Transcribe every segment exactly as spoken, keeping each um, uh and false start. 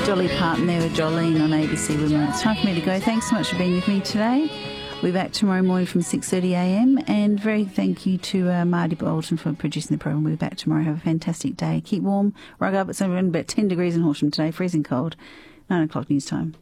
Dolly Parton there with Jolene on A B C Women. It's time for me to go. Thanks so much for being with me today. We'll be back tomorrow morning from six thirty a m, and very thank you to uh, Marty Bolton for producing the program. We'll be back tomorrow. Have a fantastic day. Keep warm. Rug up. It's only about ten degrees in Horsham today, freezing cold. nine o'clock news time.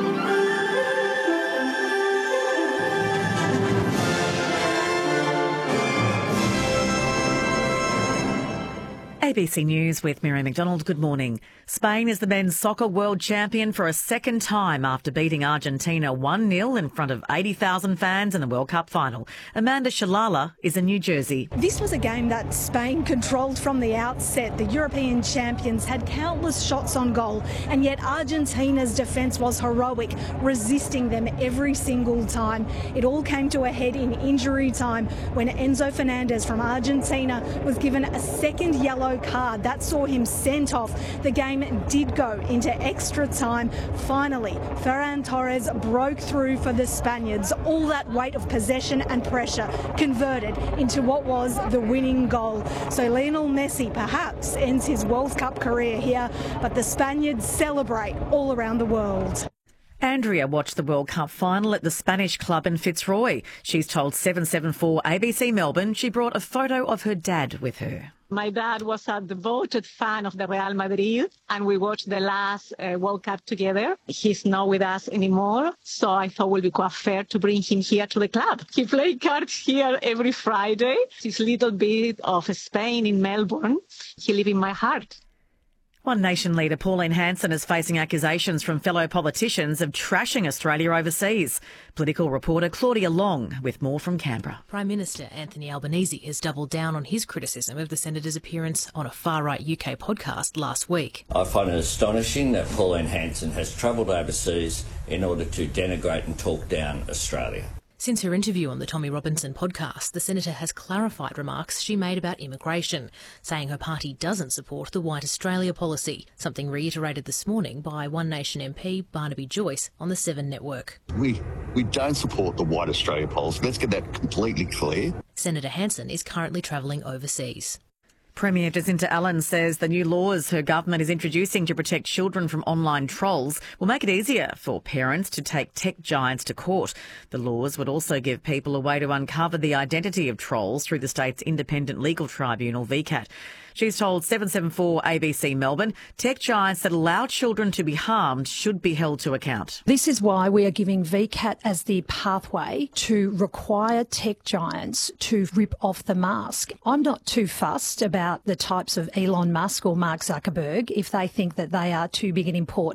A B C News with Miriam McDonald. Good morning. Spain is the men's soccer world champion for a second time after beating Argentina one nil in front of eighty thousand fans in the World Cup final. Amanda Shalala is in New Jersey. This was a game that Spain controlled from the outset. The European champions had countless shots on goal, and yet Argentina's defence was heroic, resisting them every single time. It all came to a head in injury time when Enzo Fernandez from Argentina was given a second yellow card that saw him sent off. The game did go into extra time. Finally, Ferran Torres broke through for the Spaniards. All that weight of possession and pressure converted into what was the winning goal. So Lionel Messi perhaps ends his World Cup career here, but the Spaniards celebrate all around the world. Andrea watched the World Cup final at the Spanish club in Fitzroy. She's told seven seven four A B C Melbourne she brought a photo of her dad with her. My dad was a devoted fan of the Real Madrid, and we watched the last uh, World Cup together. He's not with us anymore, so I thought it would be quite fair to bring him here to the club. He plays cards here every Friday. This little bit of Spain in Melbourne, he lives in my heart. One Nation leader Pauline Hanson is facing accusations from fellow politicians of trashing Australia overseas. Political reporter Claudia Long with more from Canberra. Prime Minister Anthony Albanese has doubled down on his criticism of the Senator's appearance on a far-right U K podcast last week. I find it astonishing that Pauline Hanson has travelled overseas in order to denigrate and talk down Australia. Since her interview on the Tommy Robinson podcast, the Senator has clarified remarks she made about immigration, saying her party doesn't support the White Australia policy, something reiterated this morning by One Nation M P Barnaby Joyce on the Seven Network. We we don't support the White Australia policy. Let's get that completely clear. Senator Hanson is currently travelling overseas. Premier Jacinta Allen says the new laws her government is introducing to protect children from online trolls will make it easier for parents to take tech giants to court. The laws would also give people a way to uncover the identity of trolls through the state's independent legal tribunal, V CAT. She's told seven seven four A B C Melbourne tech giants that allow children to be harmed should be held to account. This is why we are giving V CAT as the pathway to require tech giants to rip off the mask. I'm not too fussed about the types of Elon Musk or Mark Zuckerberg if they think that they are too big and important.